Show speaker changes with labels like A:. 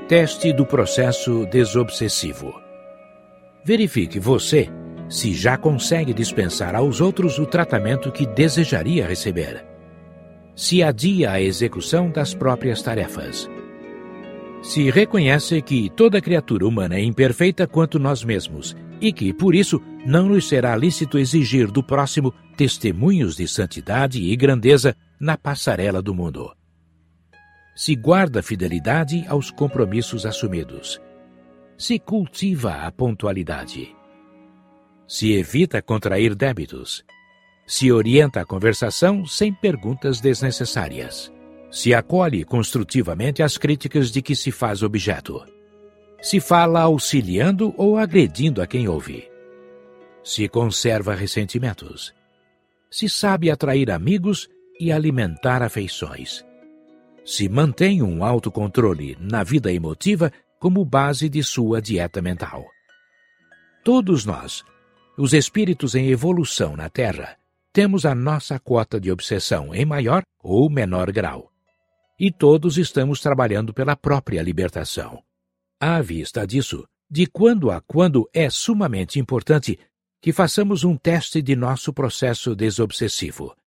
A: Teste do processo desobsessivo. Verifique você se já consegue dispensar aos outros o tratamento que desejaria receber. Se adia a execução das próprias tarefas. Se reconhece que toda criatura humana é imperfeita quanto nós mesmos e que, por isso, não nos será lícito exigir do próximo testemunhos de santidade e grandeza na passarela do mundo. Se guarda fidelidade aos compromissos assumidos. Se cultiva a pontualidade. Se evita contrair débitos. Se orienta a conversação sem perguntas desnecessárias. Se acolhe construtivamente as críticas de que se faz objeto. Se fala auxiliando ou agredindo a quem ouve. Se conserva ressentimentos. Se sabe atrair amigos e alimentar afeições. Se mantém um autocontrole na vida emotiva como base de sua dieta mental. Todos nós, os espíritos em evolução na Terra, temos a nossa quota de obsessão em maior ou menor grau. E todos estamos trabalhando pela própria libertação. À vista disso, de quando a quando é sumamente importante que façamos um teste de nosso processo desobsessivo,